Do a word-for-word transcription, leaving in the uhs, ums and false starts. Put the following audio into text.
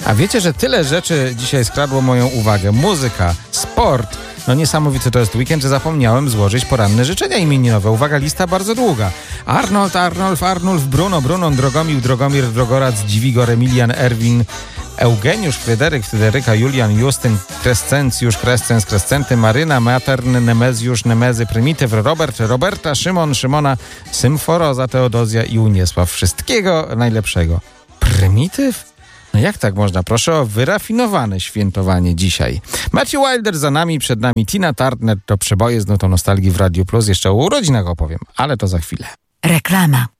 A wiecie, że tyle rzeczy dzisiaj skradło moją uwagę. Muzyka, sport. No niesamowity to jest weekend, że zapomniałem złożyć poranne życzenia imieninowe. Uwaga, lista bardzo długa. Arnold, Arnolf, Arnulf, Bruno, Brunon, Drogomił, Drogomir, Drogorac, Dziwigor, Emilian, Erwin, Eugeniusz, Fryderyk, Fryderyka, Julian, Justyn, Krescencjusz, Krescens, Krescenty, Maryna, Matern, Nemezjusz, Nemezy, Prymityw, Robert, Roberta, Szymon, Szymona, Symforoza, Teodozja i Uniesław. Wszystkiego najlepszego. Prymityw? No jak tak można? Proszę o wyrafinowane świętowanie dzisiaj. Matthew Wilder za nami, przed nami Tina Turner, to przeboje z nutą nostalgii w Radiu Plus. Jeszcze o urodzinach opowiem, ale to za chwilę. Reklama.